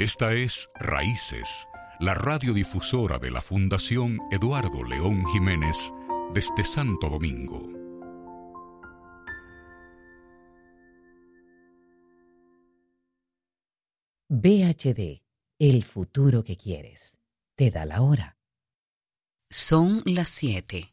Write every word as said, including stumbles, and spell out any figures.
Esta es Raíces, la radiodifusora de la Fundación Eduardo León Jiménez desde Santo Domingo. B H D, el futuro que quieres. Te da la hora. Son las siete.